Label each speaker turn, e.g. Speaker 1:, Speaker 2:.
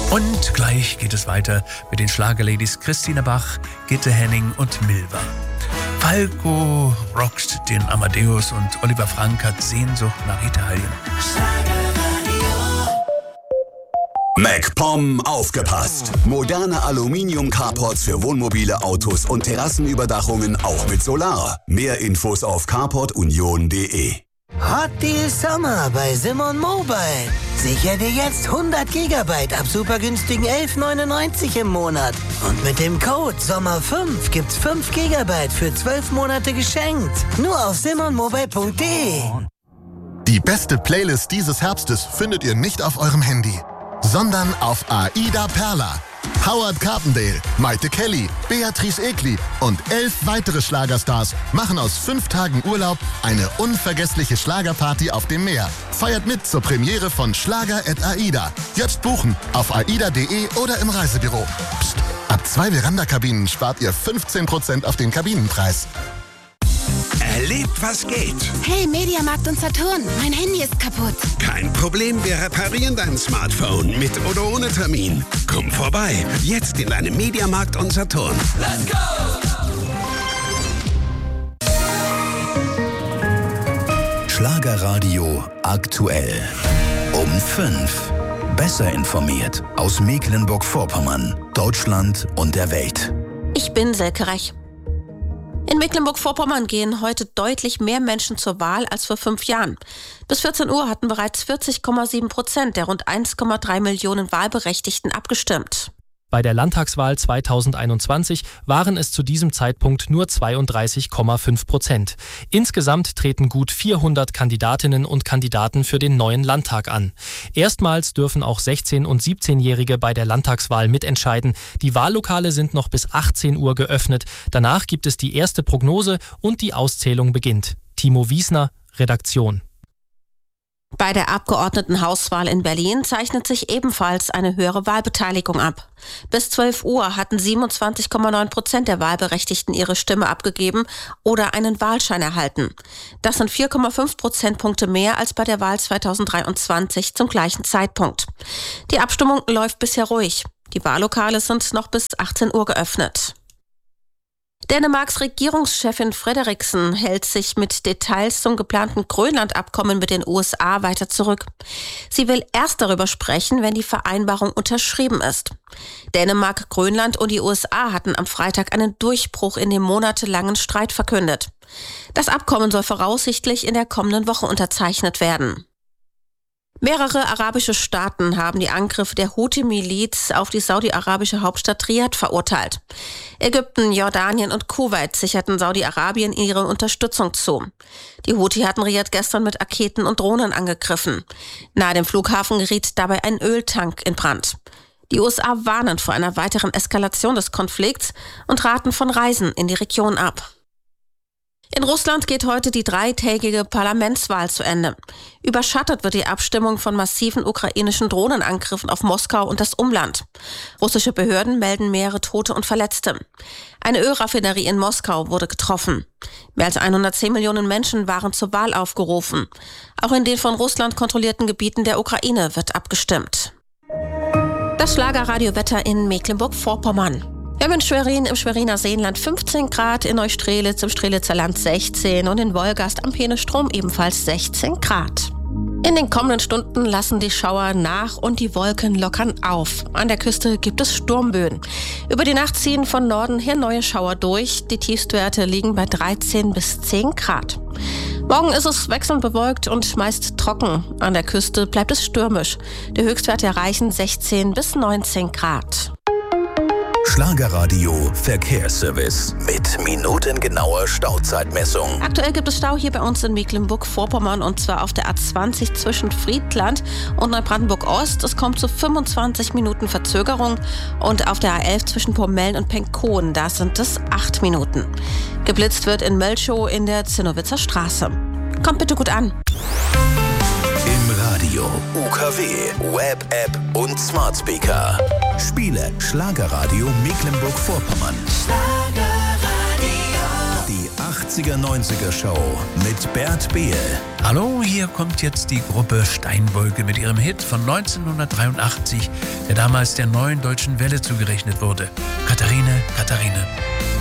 Speaker 1: Und gleich geht es weiter mit den Schlagerladies Christina Bach, Gitte Henning und Milva. Falco rockt den Amadeus und Oliver Frank hat Sehnsucht nach Italien.
Speaker 2: MacPom aufgepasst! Moderne Aluminium-Carports für Wohnmobile, Autos und Terrassenüberdachungen auch mit Solar. Mehr Infos auf carportunion.de.
Speaker 3: Hot Deal Sommer bei Simon Mobile. Sicher dir jetzt 100 GB ab super günstigen 11,99 im Monat. Und mit dem Code SOMMER5 gibt's 5 GB für 12 Monate geschenkt. Nur auf simonmobile.de.
Speaker 4: Die beste Playlist dieses Herbstes findet ihr nicht auf eurem Handy, sondern auf Aida Perla. Howard Carpendale, Maite Kelly, Beatrice Egli und 11 weitere Schlagerstars machen aus 5 Tagen Urlaub eine unvergessliche Schlagerparty auf dem Meer. Feiert mit zur Premiere von Schlager@Aida. Jetzt buchen auf aida.de oder im Reisebüro. Psst, ab 2 Veranda-Kabinen spart ihr 15% auf den Kabinenpreis.
Speaker 5: Erlebt, was geht.
Speaker 6: Hey, Mediamarkt und Saturn, mein Handy ist kaputt.
Speaker 5: Kein Problem, wir reparieren dein Smartphone mit oder ohne Termin. Komm vorbei, jetzt in deinem Mediamarkt und Saturn.
Speaker 7: Let's go!
Speaker 8: Schlagerradio aktuell. Um 5. Besser informiert aus Mecklenburg-Vorpommern, Deutschland und der Welt.
Speaker 9: Ich bin Silke Reich. In Mecklenburg-Vorpommern gehen heute deutlich mehr Menschen zur Wahl als vor 5 Jahren. Bis 14 Uhr hatten bereits 40,7% der rund 1,3 Millionen Wahlberechtigten abgestimmt.
Speaker 10: Bei der Landtagswahl 2021 waren es zu diesem Zeitpunkt nur 32,5%. Insgesamt treten gut 400 Kandidatinnen und Kandidaten für den neuen Landtag an. Erstmals dürfen auch 16- und 17-Jährige bei der Landtagswahl mitentscheiden. Die Wahllokale sind noch bis 18 Uhr geöffnet. Danach gibt es die erste Prognose und die Auszählung beginnt. Timo Wiesner, Redaktion.
Speaker 9: Bei der Abgeordnetenhauswahl in Berlin zeichnet sich ebenfalls eine höhere Wahlbeteiligung ab. Bis 12 Uhr hatten 27,9% der Wahlberechtigten ihre Stimme abgegeben oder einen Wahlschein erhalten. Das sind 4,5 Prozentpunkte mehr als bei der Wahl 2023 zum gleichen Zeitpunkt. Die Abstimmung läuft bisher ruhig. Die Wahllokale sind noch bis 18 Uhr geöffnet. Dänemarks Regierungschefin Frederiksen hält sich mit Details zum geplanten Grönland-Abkommen mit den USA weiter zurück. Sie will erst darüber sprechen, wenn die Vereinbarung unterschrieben ist. Dänemark, Grönland und die USA hatten am Freitag einen Durchbruch in dem monatelangen Streit verkündet. Das Abkommen soll voraussichtlich in der kommenden Woche unterzeichnet werden. Mehrere arabische Staaten haben die Angriffe der Houthi-Miliz auf die saudi-arabische Hauptstadt Riad verurteilt. Ägypten, Jordanien und Kuwait sicherten Saudi-Arabien ihre Unterstützung zu. Die Houthi hatten Riad gestern mit Raketen und Drohnen angegriffen. Nahe dem Flughafen geriet dabei ein Öltank in Brand. Die USA warnen vor einer weiteren Eskalation des Konflikts und raten von Reisen in die Region ab. In Russland geht heute die 3-tägige Parlamentswahl zu Ende. Überschattet wird die Abstimmung von massiven ukrainischen Drohnenangriffen auf Moskau und das Umland. Russische Behörden melden mehrere Tote und Verletzte. Eine Ölraffinerie in Moskau wurde getroffen. Mehr als 110 Millionen Menschen waren zur Wahl aufgerufen. Auch in den von Russland kontrollierten Gebieten der Ukraine wird abgestimmt. Das Schlagerradiowetter in Mecklenburg-Vorpommern. Wir haben in Schwerin im Schweriner Seenland 15 Grad, in Neustrelitz im Strelitzer Land 16 und in Wolgast am Peenestrom ebenfalls 16 Grad. In den kommenden Stunden lassen die Schauer nach und die Wolken lockern auf. An der Küste gibt es Sturmböen. Über die Nacht ziehen von Norden her neue Schauer durch. Die Tiefstwerte liegen bei 13 bis 10 Grad. Morgen ist es wechselnd bewölkt und meist trocken. An der Küste bleibt es stürmisch. Die Höchstwerte erreichen 16 bis 19 Grad.
Speaker 8: Schlagerradio Verkehrsservice mit minutengenauer Stauzeitmessung.
Speaker 9: Aktuell gibt es Stau hier bei uns in Mecklenburg-Vorpommern und zwar auf der A20 zwischen Friedland und Neubrandenburg-Ost. Es kommt zu 25 Minuten Verzögerung und auf der A11 zwischen Pomellen und Penkow, da sind es 8 Minuten. Geblitzt wird in Mölchow in der Zinnowitzer Straße. Kommt bitte gut an.
Speaker 8: Im Radio, UKW, Web-App und Smart Speaker. Spiele Schlagerradio Mecklenburg-Vorpommern.
Speaker 7: Schlagerradio.
Speaker 8: Die 8 80er-90er Show mit Bert Behl.
Speaker 1: Hallo, hier kommt jetzt die Gruppe Steinwolke mit ihrem Hit von 1983, der damals der Neuen Deutschen Welle zugerechnet wurde. Katharine, Katharine.